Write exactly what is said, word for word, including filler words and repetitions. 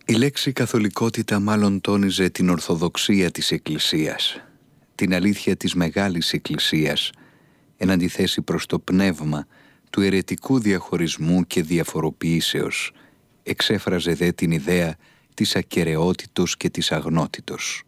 Η λέξη καθολικότητα μάλλον τόνιζε την ορθοδοξία της Εκκλησίας, την αλήθεια της Μεγάλης Εκκλησίας, εν αντιθέσει προς το πνεύμα του αιρετικού διαχωρισμού και διαφοροποιήσεως, εξέφραζε δε την ιδέα της ακεραιότητος και της αγνότητος.